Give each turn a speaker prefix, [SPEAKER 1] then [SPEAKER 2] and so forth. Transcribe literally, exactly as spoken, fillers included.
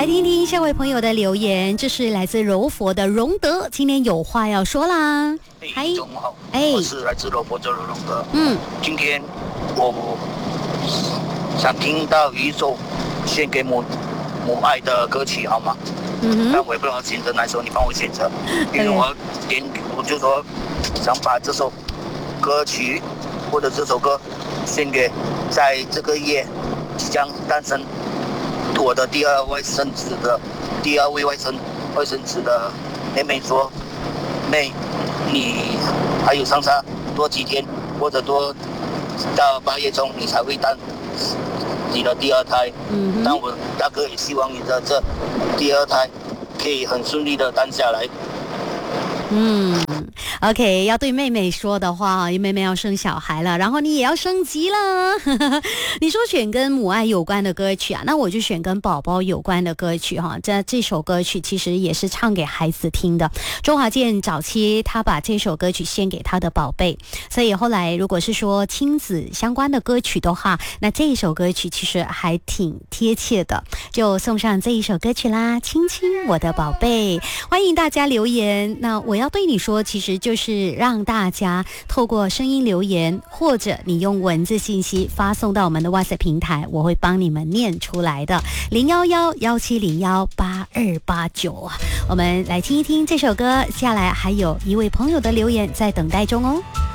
[SPEAKER 1] 来听听下位朋友的留言，这是来自柔佛的荣德，今天有话要说啦。
[SPEAKER 2] 嗨，中午好，
[SPEAKER 1] 哎，
[SPEAKER 2] 我是来自柔佛的荣德。
[SPEAKER 1] 嗯，
[SPEAKER 2] 今天我想听到一首献给母母爱的歌曲，好吗？
[SPEAKER 1] 嗯
[SPEAKER 2] 但我也不知道选择哪首，你帮我选择，因为我点我就说想把这首歌曲或者这首歌献给在这个月即将诞生我的第二外甥子的第二位外甥外甥子的妹妹说，妹，你还有相差多几天，或者多到八月中你才会诞你的第二胎。嗯，但我大哥也希望你的这第二胎可以很顺利的诞下来。
[SPEAKER 1] 嗯 ，OK， 要对妹妹说的话，因为妹妹要生小孩了，然后你也要升级了。你说选跟母爱有关的歌曲啊，那我就选跟宝宝有关的歌曲哈。这这首歌曲其实也是唱给孩子听的。周华健早期他把这首歌曲献给他的宝贝，所以后来如果是说亲子相关的歌曲的话，那这一首歌曲其实还挺贴切的，就送上这一首歌曲啦，亲亲我的宝贝。欢迎大家留言，那我要对你说，其实就是让大家透过声音留言，或者你用文字信息发送到我们的 WhatsApp 平台，我会帮你们念出来的。零幺幺幺七零幺八二八九，我们来听一听这首歌。下来还有一位朋友的留言在等待中哦。